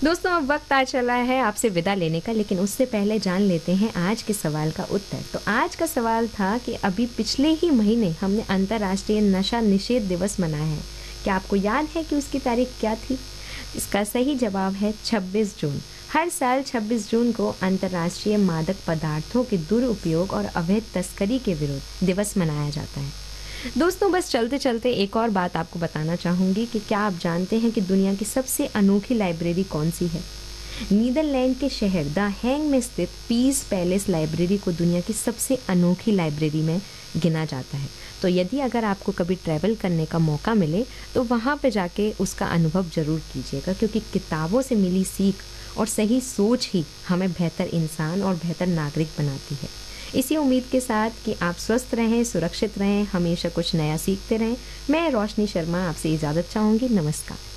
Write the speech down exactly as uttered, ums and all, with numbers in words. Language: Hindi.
दोस्तों अब वक्त आ चला है आपसे विदा लेने का, लेकिन उससे पहले जान लेते हैं आज के सवाल का उत्तर। तो आज का सवाल था कि अभी पिछले ही महीने हमने अंतर्राष्ट्रीय नशा निषेध दिवस मनाया है। क्या आपको याद है कि उसकी तारीख क्या थी? इसका सही जवाब है छब्बीस जून। हर साल छब्बीस जून को अंतर्राष्ट्रीय मादक पदार्थों के दुरुपयोग और अवैध तस्करी के विरुद्ध दिवस मनाया जाता है। दोस्तों बस चलते चलते एक और बात आपको बताना चाहूँगी कि क्या आप जानते हैं कि दुनिया की सबसे अनोखी लाइब्रेरी कौन सी है? नीदरलैंड के शहर द हैंग में स्थित पीस पैलेस लाइब्रेरी को दुनिया की सबसे अनोखी लाइब्रेरी में गिना जाता है। तो यदि अगर आपको कभी ट्रैवल करने का मौका मिले तो वहाँ पे जाके उसका अनुभव ज़रूर कीजिएगा, क्योंकि किताबों से मिली सीख और सही सोच ही हमें बेहतर इंसान और बेहतर नागरिक बनाती है। इसी उम्मीद के साथ कि आप स्वस्थ रहें, सुरक्षित रहें, हमेशा कुछ नया सीखते रहें, मैं रोशनी शर्मा आपसे इजाज़त चाहूँगी। नमस्कार।